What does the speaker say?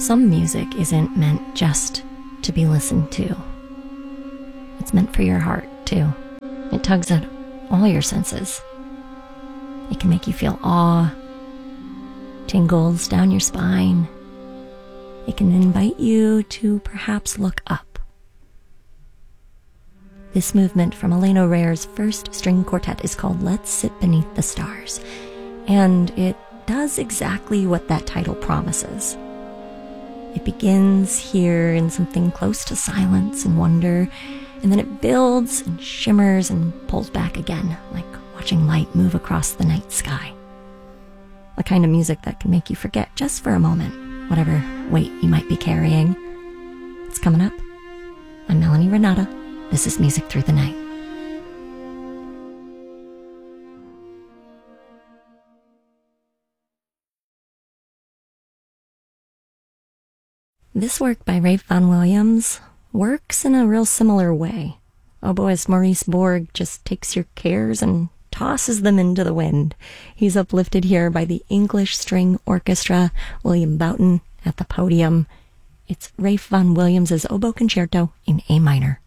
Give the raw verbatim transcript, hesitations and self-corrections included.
Some music isn't meant just to be listened to. It's meant for your heart, too. It tugs at all your senses. It can make you feel awe, tingles down your spine. It can invite you to perhaps look up. This movement from Elena Rare's first string quartet is called Let's Sit Beneath the Stars, and it does exactly what that title promises. It begins here in something close to silence and wonder, and then it builds and shimmers and pulls back again, like watching light move across the night sky. The kind of music that can make you forget just for a moment whatever weight you might be carrying. It's coming up. I'm Melanie Renata. This is Music Through the Night. This work by Ralph Vaughan Williams works in a real similar way. Oboist Maurice Borg just takes your cares and tosses them into the wind. He's uplifted here by the English String Orchestra, William Boughton at the podium. It's Ralph Vaughan Williams's Oboe Concerto in A minor.